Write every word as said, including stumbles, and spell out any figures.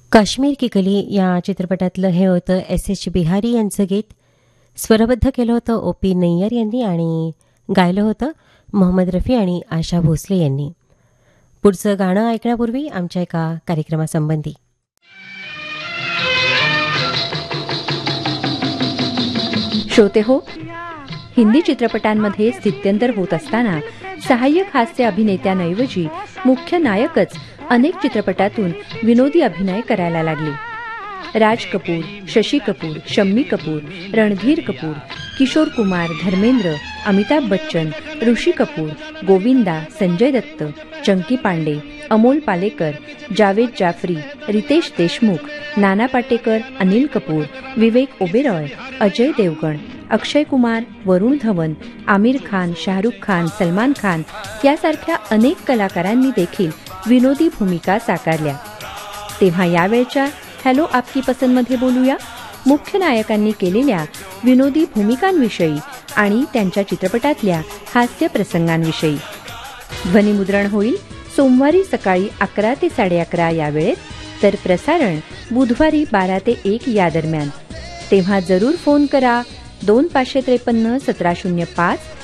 काश्मीर की कली या चित्रपटातलं हे होतं एस एच बिहारी यांचं गीत. स्वरबद्ध केलं होतं ओ पी नय्यर यांनी आणि गायलं होतं मोहम्मद रफी आणि आशा भोसले यांनी. पुढचं गाणं ऐकण्यापूर्वी आमच्या एका कार्यक्रमासंबंधी श्रोते हो, हिंदी चित्रपटांमध्ये स्थित्यंतर होत असताना सहाय्यक हास्य अभिनेत्यांऐवजी मुख्य नायकच अनेक चित्रपटातून विनोदी अभिनय करायला लागले. राज कपूर, शशी कपूर, शम्मी कपूर, रणधीर कपूर, किशोर कुमार, धर्मेंद्र, अमिताभ बच्चन, ऋषी कपूर, गोविंदा, संजय दत्त, चंकी पांडे, अमोल पालेकर, जावेद जाफरी, रितेश देशमुख, नाना पाटेकर, अनिल कपूर, विवेक ओबेरॉय, अजय देवगण, अक्षय कुमार, वरुण धवन, आमिर खान, शाहरुख खान, सलमान खान यासारख्या अनेक कलाकारांनी देखील विनोदी भूमिका साकारल्या. तेव्हा यावेळच्या हॅलो आपकी पसंदमध्ये बोलूया मुख्य नायकांनी केलेल्या विनोदी भूमिकांविषयी आणि त्यांच्या चित्रपटातल्या हास्य प्रसंगांविषयी. ध्वनिमुद्रण होईल सोमवारी सकाळी अकरा ते साडे अकरा या वेळेत, तर प्रसारण बुधवारी बारा ते एक या दरम्यान. तेव्हा जरूर फोन करा दोन पाचशे त्रेपन्न सतरा शून्य पाच